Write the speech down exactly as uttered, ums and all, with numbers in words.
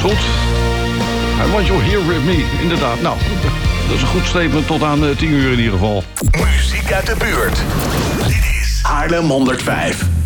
goed. I want you here with me, inderdaad. Nou, dat is een goed statement tot aan uh, tien uur in ieder geval. Muziek uit de buurt. Dit is Haarlem honderdvijf.